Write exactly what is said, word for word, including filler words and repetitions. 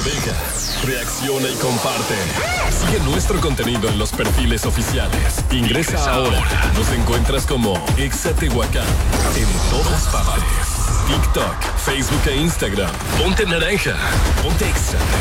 navega, reacciona y comparte. Sigue nuestro contenido en los perfiles oficiales. Ingresa, Ingresa ahora. ahora. Nos encuentras como Exa Tehuacán en todas partes. TikTok, Facebook e Instagram. Ponte naranja. Ponte Exa.